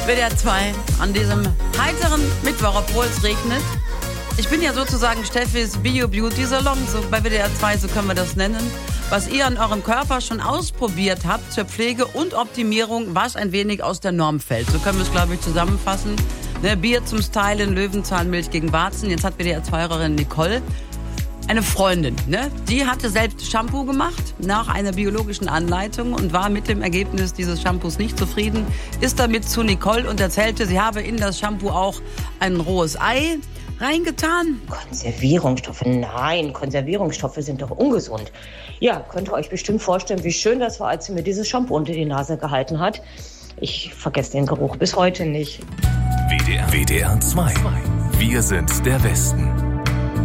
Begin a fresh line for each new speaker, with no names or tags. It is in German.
WDR 2 an diesem heiteren Mittwoch, obwohl es regnet. Ich bin ja sozusagen Steffis Bio-Beauty-Salon, so bei WDR 2, so können wir das nennen. Was ihr an eurem Körper schon ausprobiert habt zur Pflege und Optimierung, was ein wenig aus der Norm fällt. So können wir es, glaube ich, zusammenfassen. Ne, Bier zum Stylen, Löwenzahnmilch gegen Warzen. Jetzt hat WDR 2-Hörerin Nicole eine Freundin, ne? Die hatte selbst Shampoo gemacht nach einer biologischen Anleitung und war mit dem Ergebnis dieses Shampoos nicht zufrieden, ist damit zu Nicole und erzählte, sie habe in das Shampoo auch ein rohes Ei reingetan.
Konservierungsstoffe? Nein, Konservierungsstoffe sind doch ungesund. Ja, könnt ihr euch bestimmt vorstellen, wie schön das war, als sie mir dieses Shampoo unter die Nase gehalten hat. Ich vergesse den Geruch bis heute nicht.
WDR 2. Wir sind der Westen.